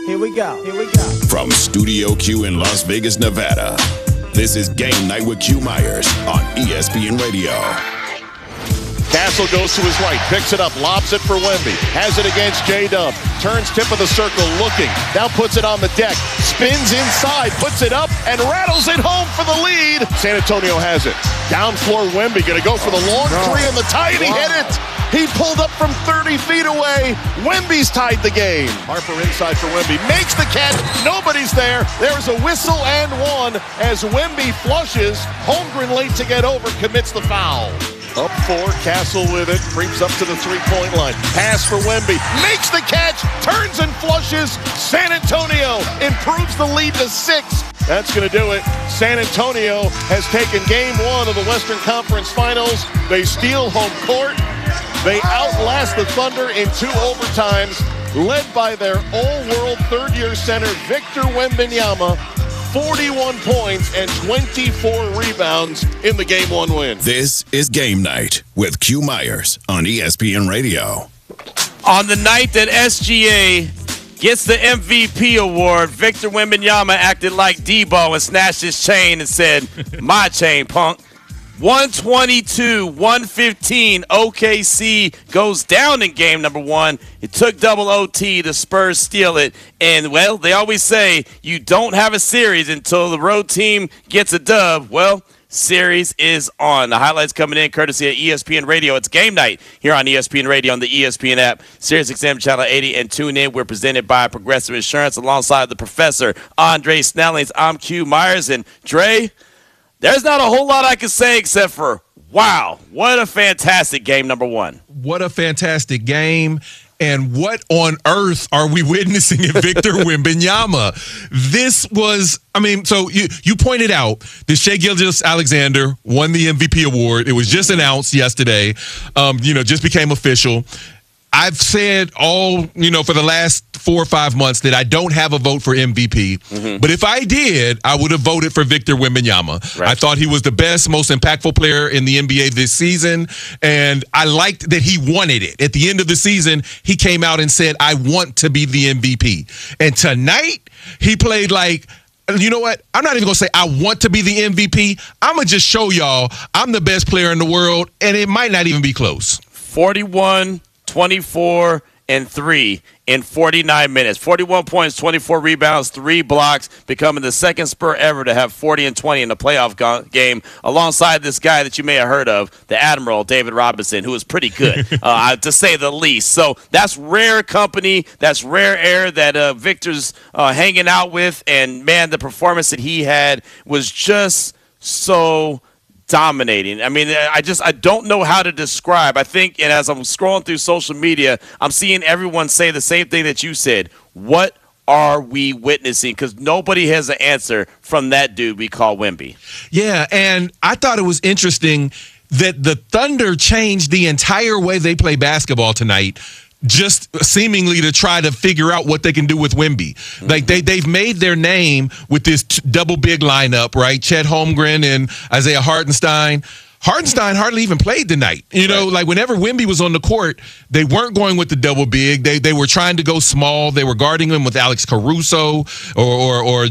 Here we go. From Studio Q in Las Vegas, Nevada, this is Game Night with Q Myers on ESPN Radio. Castle goes to his right, picks it up, lobs it for Wemby, has it against J-Dub, turns tip of the circle looking, now puts it on the deck, spins inside, puts it up, and rattles it home for the lead. San Antonio has it. Down floor Wemby, gonna go for the long three and the tie, and he hit it. He pulled up from 30 feet away. Wemby's tied the game. Harper inside for Wemby, makes the catch, nobody's there. There's a whistle and one as Wemby flushes. Holmgren late to get over, commits the foul. Up four, Castle with it, creeps up to the three-point line. Pass for Wemby, makes the catch, turns and flushes. San Antonio improves the lead to 6. That's going to do it. San Antonio has taken game 1 of the Western Conference Finals. They steal home court. They outlast the Thunder in 2 overtimes, led by their all-world third-year center, Victor Wembanyama. 41 points and 24 rebounds in the Game 1 win. This is Game Night with Q Myers on ESPN Radio. On the night that SGA gets the MVP award, Victor Wembanyama acted like Debo and snatched his chain and said, "My chain, punk." 122-115, OKC goes down in game number 1. It took double OT, the Spurs steal it. And, well, they always say you don't have a series until the road team gets a dub. Well, series is on. The highlights coming in courtesy of ESPN Radio. It's Game Night here on ESPN Radio on the ESPN app, SiriusXM Channel 80, and tune in. We're presented by Progressive Insurance alongside the professor, Andre Snellings. I'm Q Myers, and Dre, there's not a whole lot I can say except for, wow, what a fantastic game number 1. What a fantastic game. And what on earth are we witnessing in Victor Wembanyama? This was, so you pointed out that Shai Gilgeous-Alexander won the MVP award. It was just announced yesterday, just became official. I've said for the last 4 or 5 months that I don't have a vote for MVP. Mm-hmm. But if I did, I would have voted for Victor Wembanyama. Right. I thought he was the best, most impactful player in the NBA this season. And I liked that he wanted it. At the end of the season, he came out and said, I want to be the MVP. And tonight, he played like, you know what? I'm not even going to say I want to be the MVP. I'm going to just show y'all I'm the best player in the world, and it might not even be close. 41, 24, and 3 in 49 minutes. 41 points, 24 rebounds, 3 blocks, becoming the second Spur ever to have 40 and 20 in a playoff game, alongside this guy that you may have heard of, the Admiral, David Robinson, who is pretty good, to say the least. So that's rare company. That's rare air that Victor's hanging out with. And, man, the performance that he had was just so dominating. I don't know how to describe. I think, and as I'm scrolling through social media, I'm seeing everyone say the same thing that you said. What are we witnessing? Because nobody has an answer from that dude we call Wemby. Yeah, and I thought it was interesting that the Thunder changed the entire way they play basketball tonight, just seemingly to try to figure out what they can do with Wemby. Mm-hmm. Like they've made their name with this double big lineup, right? Chet Holmgren and Isaiah Hartenstein. Hartenstein hardly even played tonight. Like whenever Wemby was on the court, they weren't going with the double big. They were trying to go small. They were guarding him with Alex Caruso or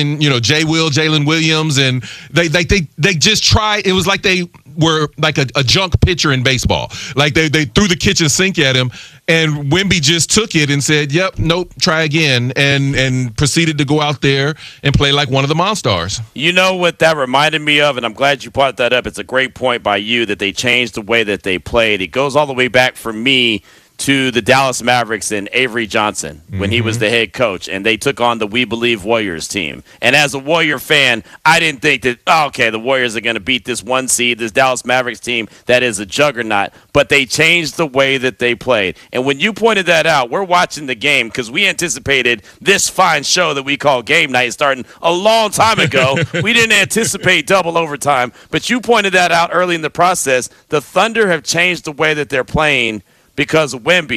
Jalen Williams, and they just tried. It was like they were like a junk pitcher in baseball. Like they threw the kitchen sink at him, and Wemby just took it and said, "Yep, nope, try again," and proceeded to go out there and play like one of the Monstars. You know what that reminded me of, and I'm glad you brought that up. It's a great point by you that they changed the way that they played. It goes all the way back for me to the Dallas Mavericks and Avery Johnson when he was the head coach, and they took on the We Believe Warriors team. And as a Warrior fan, I didn't think that, the Warriors are going to beat this 1 seed, this Dallas Mavericks team that is a juggernaut. But they changed the way that they played. And when you pointed that out, we're watching the game because we anticipated this fine show that we call Game Night starting a long time ago. We didn't anticipate double overtime. But you pointed that out early in the process. The Thunder have changed the way that they're playing because of Wemby.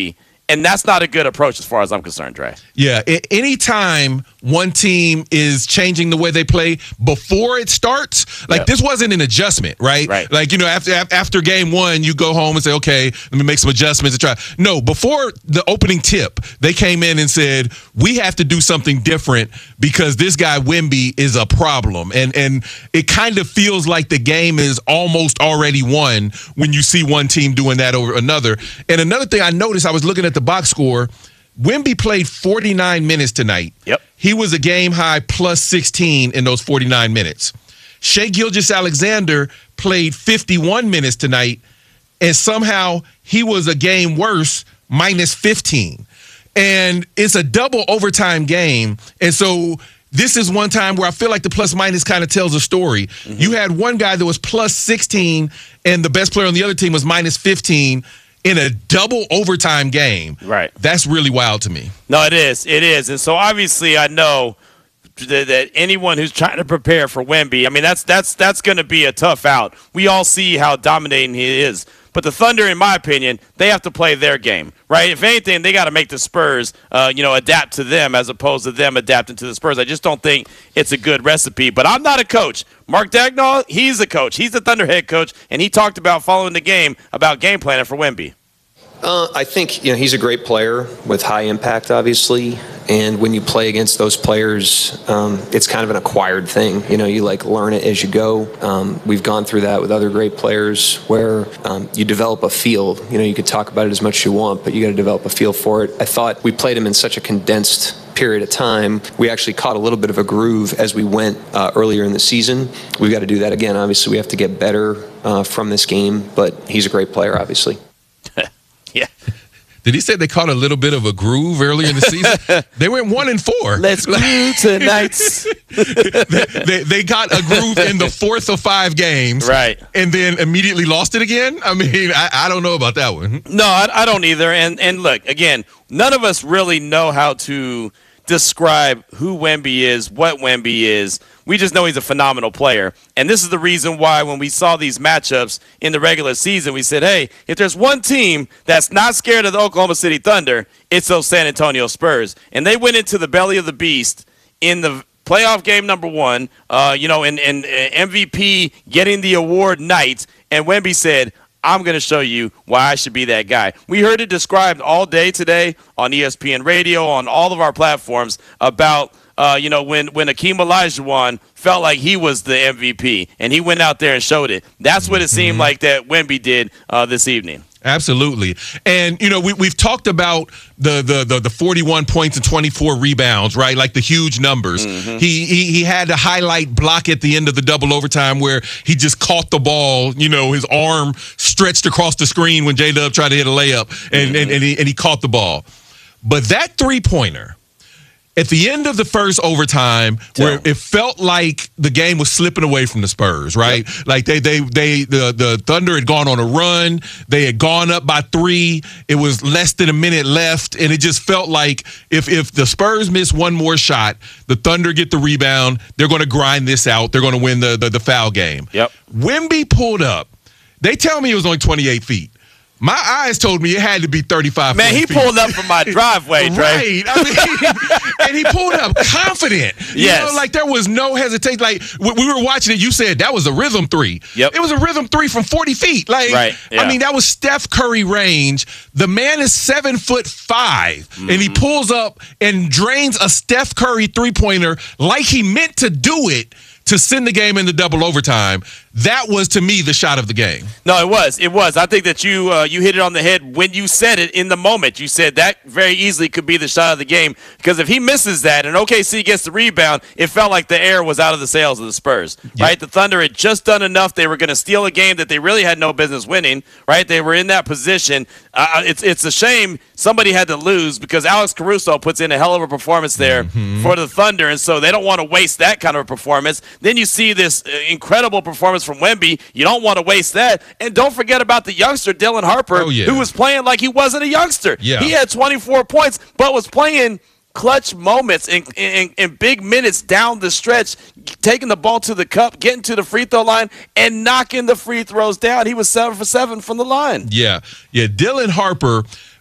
And that's not a good approach as far as I'm concerned, Dre. Yeah, anytime one team is changing the way they play before it starts, this wasn't an adjustment, right? Right. Like, after game one, you go home and say, okay, let me make some adjustments and try. No, before the opening tip, they came in and said, we have to do something different because this guy Wemby is a problem. And it kind of feels like the game is almost already won when you see one team doing that over another. And another thing I noticed, I was looking at the box score, Wemby played 49 minutes tonight. Yep. He was a game high plus 16 in those 49 minutes. Shai Gilgeous-Alexander played 51 minutes tonight, and somehow he was a game worse, minus 15. And it's a double overtime game. And so this is one time where I feel like the plus minus kind of tells a story. Mm-hmm. You had one guy that was plus 16, and the best player on the other team was minus 15. In a double overtime game. Right. That's really wild to me. No, it is. It is. And so obviously I know that anyone who's trying to prepare for Wemby, I mean, that's going to be a tough out. We all see how dominating he is. But the Thunder, in my opinion, they have to play their game, right? If anything, they got to make the Spurs, adapt to them as opposed to them adapting to the Spurs. I just don't think it's a good recipe. But I'm not a coach. Mark Daigneault, he's a coach. He's the Thunder head coach, and he talked about following the game, about game planning for Wemby. I think he's a great player with high impact, obviously. And when you play against those players, it's kind of an acquired thing. You learn it as you go. We've gone through that with other great players where you develop a feel. You could talk about it as much as you want, but you got to develop a feel for it. I thought we played him in such a condensed period of time. We actually caught a little bit of a groove as we went earlier in the season. We've got to do that again. Obviously, we have to get better from this game, but he's a great player, obviously. Yeah. Did he say they caught a little bit of a groove earlier in the season? They went 1-4. Let's groove tonight. they got a groove in the fourth of 5 games. Right. And then immediately lost it again? I mean, I don't know about that one. No, I don't either. And look, again, none of us really know how to describe who Wemby is, what Wemby is. We just know he's a phenomenal player. And this is the reason why when we saw these matchups in the regular season, we said, hey, if there's one team that's not scared of the Oklahoma City Thunder, it's those San Antonio Spurs. And they went into the belly of the beast in the playoff game number 1, in MVP getting the award night. And Wemby said, I'm going to show you why I should be that guy. We heard it described all day today on ESPN Radio, on all of our platforms about, when Akeem Olajuwon felt like he was the MVP, and he went out there and showed it. That's what it seemed like that Wemby did this evening. Absolutely. And, we've talked about the 41 points and 24 rebounds, right? Like the huge numbers. Mm-hmm. He had a highlight block at the end of the double overtime where he just caught the ball, his arm stretched across the screen when J-Dub tried to hit a layup, and he caught the ball. But that three-pointer, at the end of the first overtime, where it felt like the game was slipping away from the Spurs, right? Yep. Like the Thunder had gone on a run. They had gone up by 3. It was less than a minute left, and it just felt like if the Spurs miss one more shot, the Thunder get the rebound. They're going to grind this out. They're going to win the foul game. Yep. Wemby pulled up. They tell me it was only 28 feet. My eyes told me it had to be 35 Man, he feet. Pulled up from my driveway, Dre. Right. I mean, and he pulled up confident. Yes. Like there was no hesitation. Like we were watching it, you said that was a rhythm 3. Yep. It was a rhythm 3 from 40 feet. Like, right. Yeah. I mean, that was Steph Curry range. The man is 7'5", and he pulls up and drains a Steph Curry 3-pointer like he meant to do it to send the game into double overtime. That was, to me, the shot of the game. No, it was. It was. I think that you hit it on the head when you said it in the moment. You said that very easily could be the shot of the game, because if he misses that and OKC gets the rebound, it felt like the air was out of the sails of the Spurs, right? The Thunder had just done enough. They were going to steal a game that they really had no business winning, right? They were in that position. It's a shame somebody had to lose, because Alex Caruso puts in a hell of a performance there for the Thunder, and so they don't want to waste that kind of a performance. Then you see this incredible performance from Wemby. You don't want to waste that. And don't forget about the youngster, Dylan Harper, who was playing like he wasn't a youngster. Yeah. He had 24 points, but was playing clutch moments in big minutes down the stretch, taking the ball to the cup, getting to the free throw line, and knocking the free throws down. He was 7 for 7 from the line. Yeah. Dylan Harper,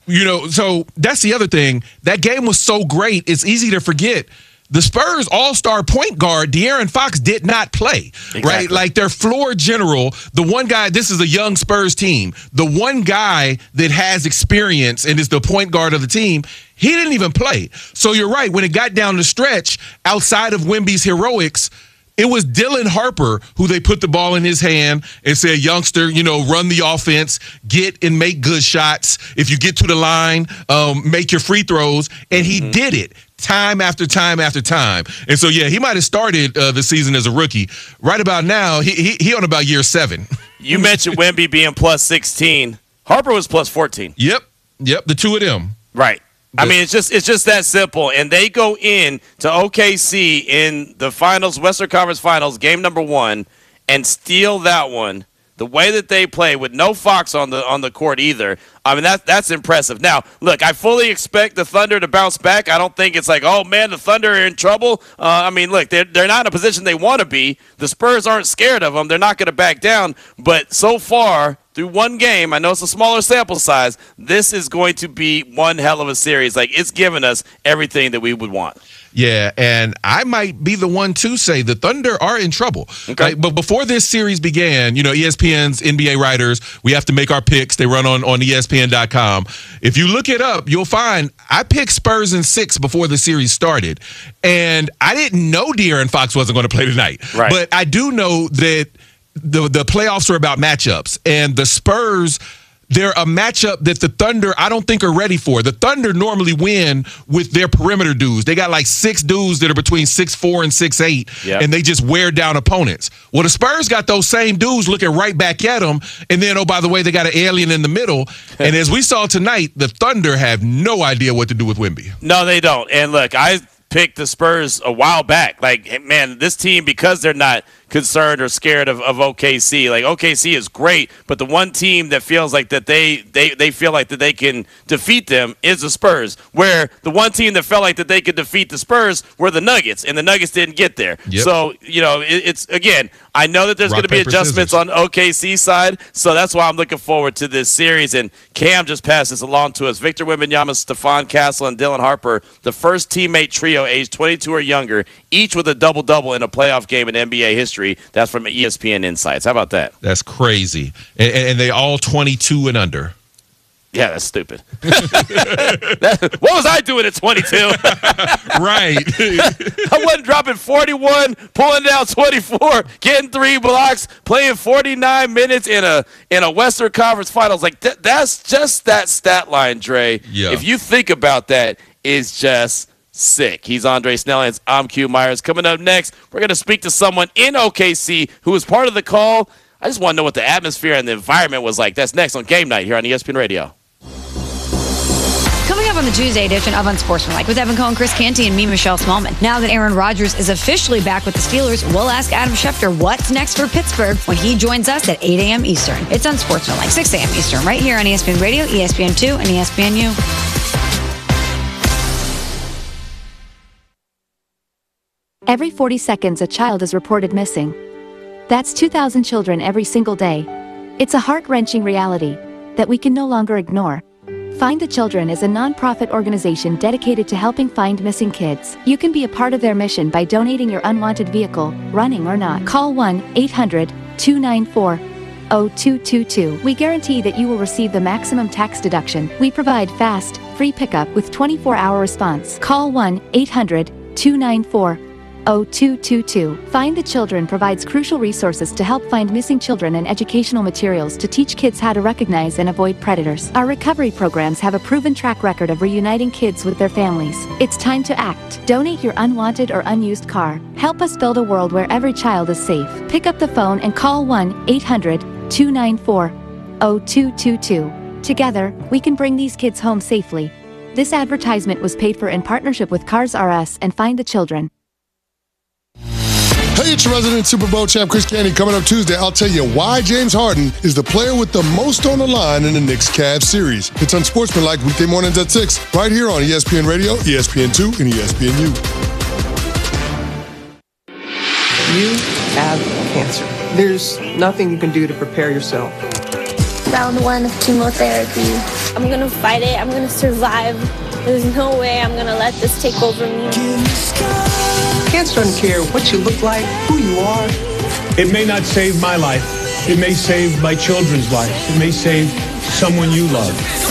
So that's the other thing. That game was so great, it's easy to forget. The Spurs all-star point guard, De'Aaron Fox, did not play, right? Like their floor general, the one guy, this is a young Spurs team, the one guy that has experience and is the point guard of the team, he didn't even play. So you're right. When it got down the stretch, outside of Wemby's heroics, it was Dylan Harper who they put the ball in his hand and said, youngster, run the offense, get and make good shots. If you get to the line, make your free throws. And he did it time after time after time. And so, yeah, he might have started the season as a rookie. Right about now, he on about year 7. You mentioned Wemby being plus 16. Harper was plus 14. Yep, the two of them. Right. I mean, it's just that simple. And they go in to OKC in the finals, Western Conference Finals, game number 1, and steal that one. The way that they play with no Fox on the court either. I mean, that's impressive. Now, look, I fully expect the Thunder to bounce back. I don't think it's like, oh, man, the Thunder are in trouble. I mean, look, they're not in a position they want to be. The Spurs aren't scared of them. They're not going to back down. But so far, through one game, I know it's a smaller sample size, this is going to be one hell of a series. Like, it's given us everything that we would want. Yeah, and I might be the one to say the Thunder are in trouble. Okay. But before this series began, ESPN's NBA writers, we have to make our picks. They run on ESPN.com. If you look it up, you'll find I picked Spurs in 6 before the series started. And I didn't know De'Aaron Fox wasn't going to play tonight. Right. But I do know that the playoffs are about matchups. And the Spurs, they're a matchup that the Thunder, I don't think, are ready for. The Thunder normally win with their perimeter dudes. They got like 6 dudes that are between 6'4" and 6'8", and they just wear down opponents. Well, the Spurs got those same dudes looking right back at them, and then, oh, by the way, they got an alien in the middle. And as we saw tonight, the Thunder have no idea what to do with Wemby. No, they don't. And look, I picked the Spurs a while back. Like, man, this team, because they're not concerned or scared of OKC. Like, OKC is great, but the one team that feels like that they feel like that they can defeat them is the Spurs. Where the one team that felt like that they could defeat the Spurs were the Nuggets, and the Nuggets didn't get there. Yep. So, it's again, I know that there's going to be adjustments on OKC side, so that's why I'm looking forward to this series. And Cam just passed this along to us. Victor Wembanyama, Stephon Castle, and Dylan Harper, the first teammate trio aged 22 or younger, each with a double-double in a playoff game in NBA history. That's from ESPN Insights. How about that? That's crazy. And they all 22 and under. Yeah, that's stupid. What was I doing at 22? Right. I wasn't dropping 41, pulling down 24, getting 3 blocks, playing 49 minutes in a Western Conference Finals. Like, that's just that stat line, Dre. Yeah. If you think about that, it's just sick. He's Andre Snellings. I'm Q Myers. Coming up next, we're going to speak to someone in OKC who was part of the call. I just want to know what the atmosphere and the environment was like. That's next on Game Night here on ESPN Radio. Coming up on the Tuesday edition of Unsportsmanlike with Evan Cohen, Chris Canty, and me, Michelle Smallman. Now that Aaron Rodgers is officially back with the Steelers, we'll ask Adam Schefter what's next for Pittsburgh when he joins us at 8 a.m. Eastern. It's Unsportsmanlike, 6 a.m. Eastern, right here on ESPN Radio, ESPN2, and ESPNU. Every 40 seconds, a child is reported missing. That's 2,000 children every single day. It's a heart-wrenching reality that we can no longer ignore. Find the Children is a non-profit organization dedicated to helping find missing kids. You can be a part of their mission by donating your unwanted vehicle, running or not. Call 1-800-294-0222. We guarantee that you will receive the maximum tax deduction. We provide fast, free pickup with 24-hour response. Call 1-800-294-0222. Find the Children provides crucial resources to help find missing children and educational materials to teach kids how to recognize and avoid predators. Our recovery programs have a proven track record of reuniting kids with their families. It's time to act. Donate your unwanted or unused car. Help us build a world where every child is safe. Pick up the phone and call 1-800-294-0222. Together, we can bring these kids home safely. This advertisement was paid for in partnership with Cars R Us and Find the Children. Hey, it's your resident Super Bowl champ, Chris Canty. Coming up Tuesday, I'll tell you why James Harden is the player with the most on the line in the Knicks-Cavs series. It's Unsportsmanlike weekday mornings at 6, right here on ESPN Radio, ESPN2, and ESPNU. You have cancer. There's nothing you can do to prepare yourself. Round 1 of chemotherapy. I'm gonna fight it. I'm gonna survive. There's no way I'm gonna let this take over me. Cancer doesn't care what you look like, who you are. It may not save my life. It may save my children's lives. It may save someone you love.